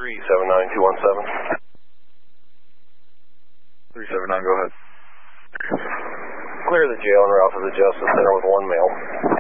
379217. 379, go ahead. Clear the jail and route to the Justice Center with one male.